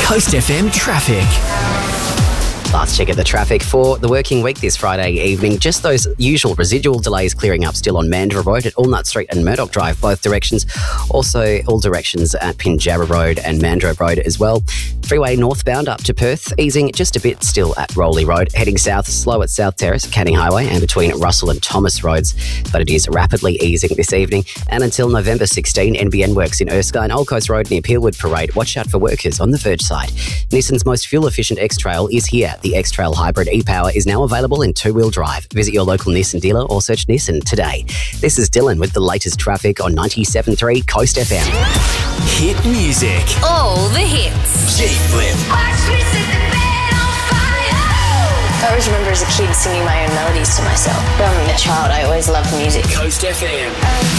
Coast FM traffic. Last check of the traffic for the working week this Friday evening. Just those usual residual delays clearing up still on Mandurah Road at Allnut Street and Murdoch Drive, both directions. Also, all directions at Pinjarra Road and Mandurah Road as well. Freeway northbound up to Perth, easing just a bit still at Rowley Road. Heading south, slow at South Terrace, Canning Highway, and between Russell and Thomas Roads. But it is rapidly easing this evening. And until November 16, NBN works in Erskine, Old Coast Road near Peelwood Parade. Watch out for workers on the Verge side. Nissan's most fuel-efficient X-Trail is here. The X-Trail Hybrid e-Power is now available in two-wheel drive. Visit your local Nissan dealer or search Nissan today. This is Dylan with the latest traffic on 97.3 Coast FM. Hit music. All the hits. G-Flip. I always remember as a kid singing my own melodies to myself. From a child, I always loved music. Coast FM.